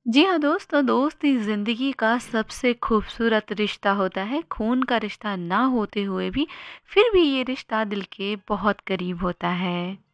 जी हाँ दोस्तों, दोस्ती ज़िंदगी का सबसे खूबसूरत रिश्ता होता है। खून का रिश्ता ना होते हुए भी फिर भी ये रिश्ता दिल के बहुत करीब होता है।